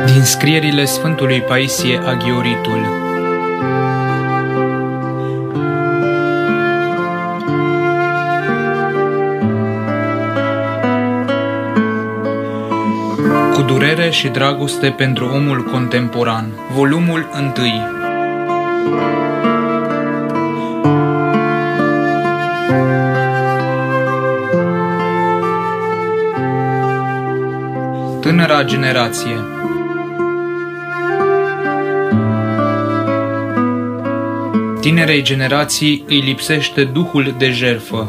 Din scrierile Sfântului Paisie Aghioritul. Cu durere și dragoste pentru omul contemporan. Volumul 1. Tânăra generație. Tinerei generații îi lipsește duhul de jertfă.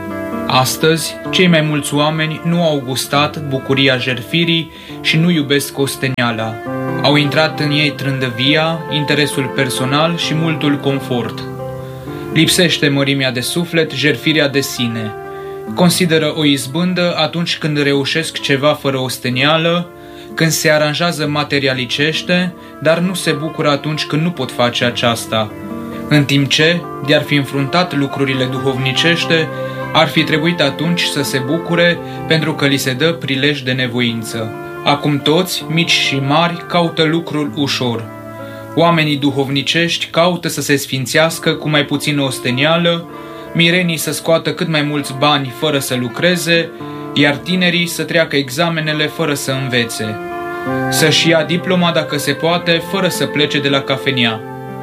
Astăzi, cei mai mulți oameni nu au gustat bucuria jertfirii și nu iubesc osteniala. Au intrat în ei trândăvia, interesul personal și multul confort. Lipsește mărimea de suflet, jertfirea de sine. Consideră o izbândă atunci când reușesc ceva fără ostenială, când se aranjează materialicește, dar nu se bucură atunci când nu pot face aceasta. În timp ce, de-ar fi înfruntat lucrurile duhovnicește, ar fi trebuit atunci să se bucure pentru că li se dă prilej de nevoință. Acum toți, mici și mari, caută lucrul ușor. Oamenii duhovnicești caută să se sfințească cu mai puțină ostenială, mirenii să scoată cât mai mulți bani fără să lucreze, iar tinerii să treacă examenele fără să învețe. Să-și ia diploma dacă se poate, fără să plece de la cafenea.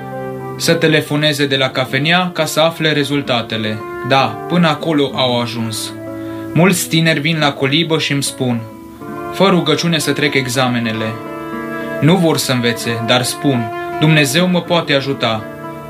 Să telefoneze de la cafenea ca să afle rezultatele. Da, până acolo au ajuns. Mulți tineri vin la colibă și îmi spun: fă rugăciune să trec examenele. Nu vor să învețe, dar spun: Dumnezeu mă poate ajuta.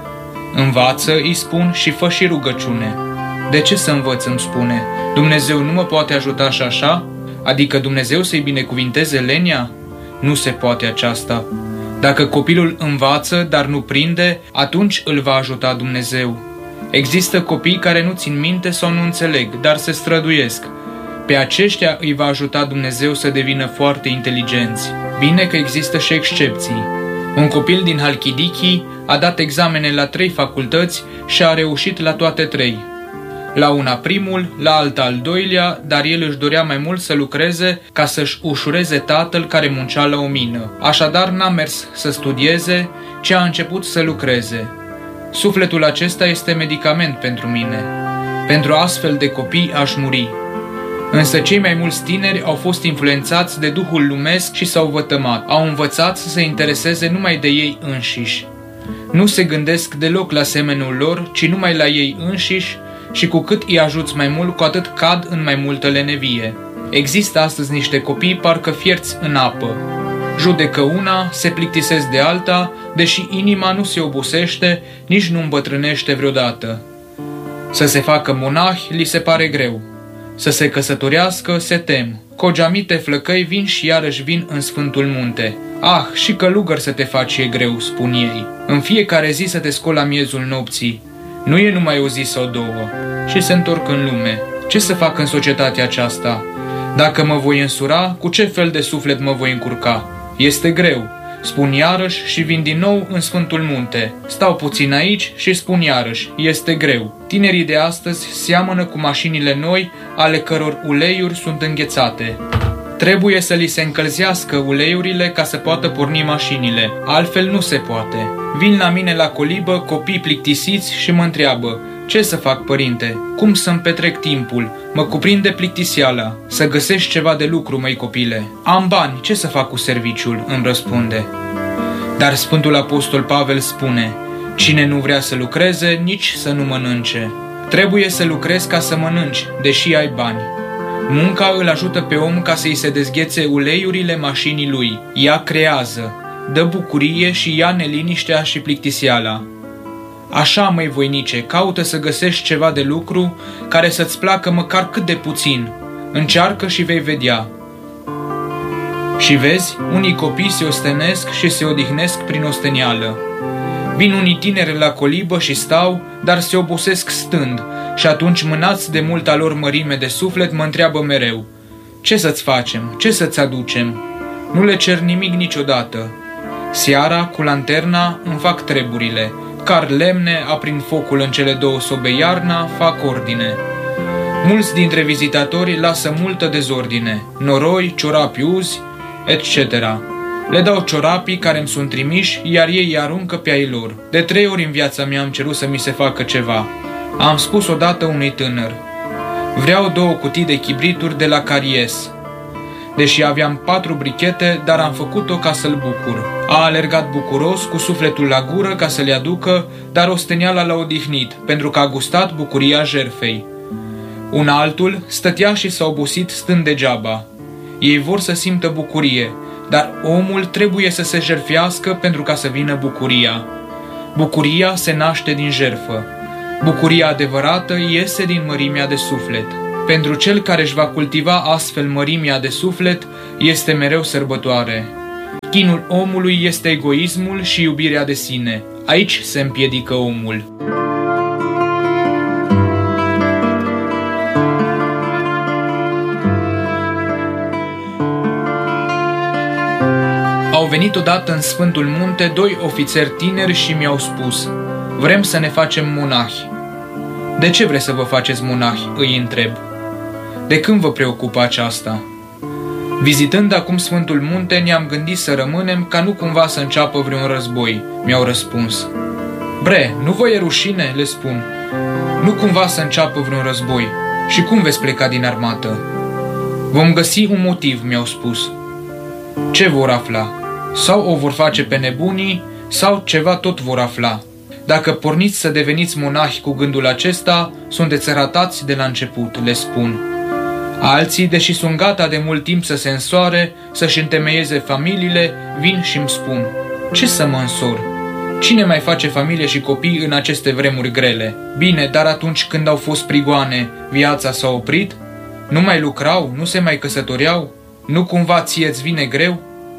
Învață, îi spun, și fă și rugăciune. De ce să învăț, îmi spune? Dumnezeu nu mă poate ajuta și așa? Adică Dumnezeu să-i binecuvinteze lenia? Nu se poate aceasta. Dacă copilul învață, dar nu prinde, atunci îl va ajuta Dumnezeu. Există copii care nu țin minte sau nu înțeleg, dar se străduiesc. Pe aceștia îi va ajuta Dumnezeu să devină foarte inteligenți. Bine că există și excepții. Un copil din Halkidiki a dat examene la 3 facultăți și a reușit la toate 3. La una primul, la alta al doilea, dar el își dorea mai mult să lucreze ca să-și ușureze tatăl care muncea la o mină. Așadar n-a mers să studieze, ci a început să lucreze. Sufletul acesta este medicament pentru mine. Pentru astfel de copii aș muri. Însă cei mai mulți tineri au fost influențați de duhul lumesc și s-au vătămat. Au învățat să se intereseze numai de ei înșiși. Nu se gândesc deloc la semenul lor, ci numai la ei înșiși, și cu cât îi ajuți mai mult, cu atât cad în mai multă lenevie. Există astăzi niște copii parcă fierți în apă. Judecă una, se plictisesc de alta, deși inima nu se obosește, nici nu îmbătrânește vreodată. Să se facă monahi li se pare greu. Să se căsătorească se tem. Cogeamite flăcăi vin și iarăși vin în Sfântul Munte. Ah, și călugăr să te faci e greu, spun ei. În fiecare zi să te scoli la miezul nopții. Nu e numai o zi sau două. Și se întorc în lume. Ce să fac în societatea aceasta? Dacă mă voi însura, cu ce fel de suflet mă voi încurca? Este greu. Spun iarăși și vin din nou în Sfântul Munte. Stau puțin aici și spun iarăși. Este greu. Tinerii de astăzi seamănă cu mașinile noi, ale căror uleiuri sunt înghețate. Trebuie să li se încălzească uleiurile ca să poată porni mașinile. Altfel nu se poate. Vin la mine la colibă copii plictisiți și mă întreabă: ce să fac, părinte? Cum să-mi petrec timpul? Mă cuprinde plictisiala. Să găsești ceva de lucru, măi copile. Am bani, ce să fac cu serviciul? Îmi răspunde. Dar Sfântul Apostol Pavel spune: cine nu vrea să lucreze, nici să nu mănânce. Trebuie să lucrezi ca să mănânci, deși ai bani. Munca îl ajută pe om ca să-i se dezghețe uleiurile mașinii lui. Ea creează, dă bucurie și ia neliniștea și plictisiala. Așa, măi voinice, caută să găsești ceva de lucru care să-ți placă măcar cât de puțin. Încearcă și vei vedea. Și vezi, unii copii se ostenesc și se odihnesc prin ostenială. Vin unii tineri la colibă și stau, dar se obosesc stând, și atunci, mânați de multa lor mărime de suflet, mă întreabă mereu: ce să-ți facem? Ce să-ți aducem? Nu le cer nimic niciodată. Seara, cu lanterna, îmi fac treburile. Car lemne, aprind focul în cele 2 sobe iarna, fac ordine. Mulți dintre vizitatori lasă multă dezordine, noroi, ciorapi uzi, etc. Le dau ciorapii care îmi sunt trimiși, iar ei îi aruncă pe ai lor. De 3 ori în viața mea am cerut să mi se facă ceva. Am spus odată unui tânăr: vreau 2 cutii de chibrituri de la Caries. Deși aveam 4 brichete, dar am făcut-o ca să-l bucur. A alergat bucuros, cu sufletul la gură, ca să le aducă, dar osteneala l-a odihnit, pentru că a gustat bucuria jertfei. Un altul stătea și s-a obosit stând degeaba. Ei vor să simtă bucurie, dar omul trebuie să se jertfească pentru ca să vină bucuria. Bucuria se naște din jertfă. Bucuria adevărată iese din mărimea de suflet. Pentru cel care își va cultiva astfel mărimea de suflet, este mereu sărbătoare. Chinul omului este egoismul și iubirea de sine. Aici se împiedică omul. Au venit odată în Sfântul Munte 2 ofițeri tineri și mi-au spus: vrem să ne facem monahi. De ce vreți să vă faceți monahi? Îi întreb. De când vă preocupă aceasta? Vizitând acum Sfântul Munte, ne-am gândit să rămânem ca nu cumva să înceapă vreun război, mi-au răspuns. Bre, nu vă e rușine? Le spun. Nu cumva să înceapă vreun război. Și cum veți pleca din armată? Vom găsi un motiv, mi-au spus. Ce vor afla? Sau o vor face pe nebunii, sau ceva tot vor afla. Dacă porniți să deveniți monahi cu gândul acesta, sunteți ratați de la început, le spun. Alții, deși sunt gata de mult timp să se însoare, să-și întemeieze familiile, vin și îmi spun: ce să mă însor? Cine mai face familie și copii în aceste vremuri grele? Bine, dar atunci când au fost prigoane, viața s-a oprit? Nu mai lucrau? Nu se mai căsătoreau? Nu cumva ție-ți vine greu?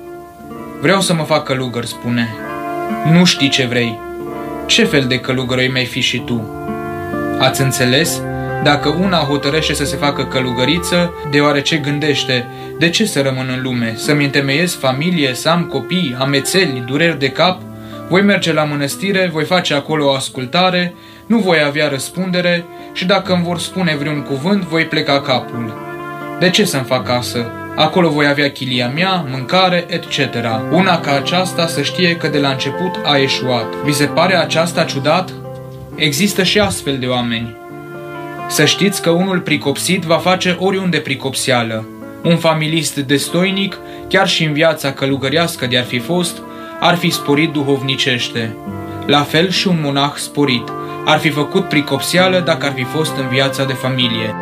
Vreau să mă fac călugăr, spune. Nu știi ce vrei. Ce fel de călugăr îi mai fi și tu? Ați înțeles? Dacă una hotărăște să se facă călugăriță, deoarece gândește: de ce să rămân în lume? Să-mi întemeiez familie, să am copii, amețeli, dureri de cap? Voi merge la mănăstire, voi face acolo o ascultare, nu voi avea răspundere și dacă îmi vor spune vreun cuvânt, voi pleca capul. De ce să-mi fac casă? Acolo voi avea chilia mea, mâncare, etc. Una ca aceasta să știe că de la început a eșuat. Vi se pare aceasta ciudat? Există și astfel de oameni. Să știți că unul pricopsit va face oriunde pricopseală. Un familist destoinic, chiar și în viața călugărească de-ar fi fost, ar fi sporit duhovnicește. La fel și un monah sporit ar fi făcut pricopseală dacă ar fi fost în viața de familie.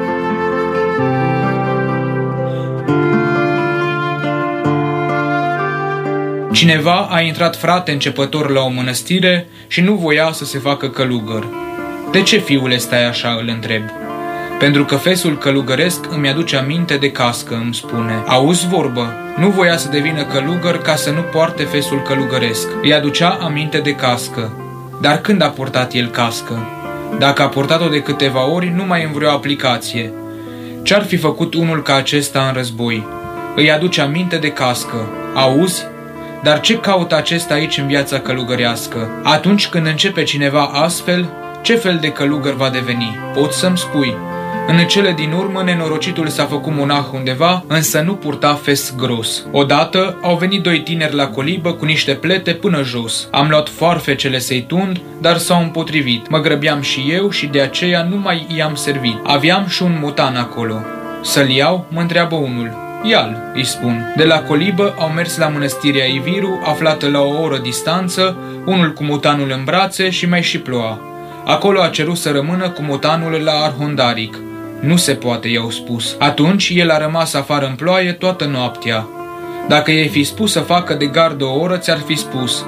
Cineva a intrat frate începător la o mănăstire și nu voia să se facă călugăr. De ce, fiule, stai așa? Îl întreb. Pentru că fesul călugăresc îmi aduce aminte de cască, îmi spune. Auzi vorbă, nu voia să devină călugăr ca să nu poarte fesul călugăresc. Îi aducea aminte de cască. Dar când a purtat el cască? Dacă a purtat-o de câteva ori, nu mai în vreo aplicație. Ce-ar fi făcut unul ca acesta în război? Îi aduce aminte de cască. Auzi? Dar ce caută acesta aici în viața călugărească? Atunci când începe cineva astfel, ce fel de călugăr va deveni? Poți să-mi spui? În cele din urmă, nenorocitul s-a făcut monah undeva, însă nu purta fes gros. Odată au venit 2 tineri la colibă cu niște plete până jos. Am luat foarfecele să-i tund, dar s-au împotrivit. Mă grăbeam și eu și de aceea nu mai i-am servit. Aveam și un mutan acolo. Să-l iau? Mă întreabă unul. Ia-l, îi spun. De la colibă au mers la mănăstirea Iviru, aflată la o oră distanță, unul cu mutanul în brațe și mai și ploua. Acolo a cerut să rămână cu mutanul la Arhondaric. Nu se poate, i-au spus. Atunci el a rămas afară în ploaie toată noaptea. Dacă i-ai fi spus să facă de gardă o oră, ți-ar fi spus: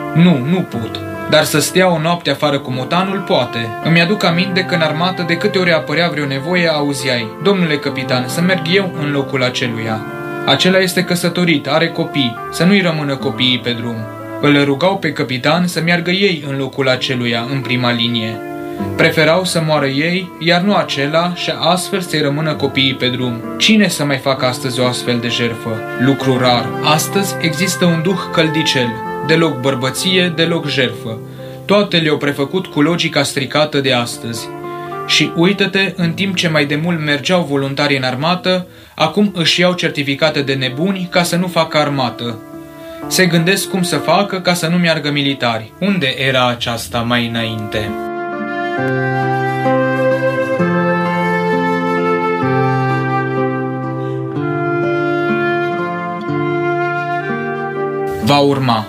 nu pot. Dar să stea o noapte afară cu mutanul poate. Îmi aduc aminte că în armată, de câte ori apărea vreo nevoie, auziai: domnule capitan, să merg eu în locul aceluia. Acela este căsătorit, are copii, să nu-i rămână copiii pe drum. Îl rugau pe capitan să meargă ei în locul aceluia, în prima linie. Preferau să moară ei, iar nu acela, și astfel să-i rămână copiii pe drum. Cine să mai facă astăzi o astfel de jertfă? Lucru rar. Astăzi există un duh căldicel, deloc bărbăție, deloc jertfă. Toate le-au prefăcut cu logica stricată de astăzi. Și uită-te, în timp ce mai de mult mergeau voluntari în armată, acum își iau certificate de nebuni ca să nu facă armată. Se gândesc cum să facă ca să nu meargă militari. Unde era aceasta mai înainte? Va urma.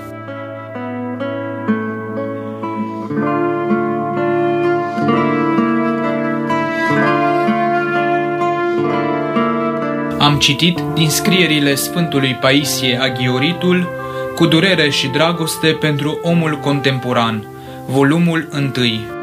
Am citit din scrierile Sfântului Paisie Aghioritul, Cu durere și dragoste pentru omul contemporan, volumul 1.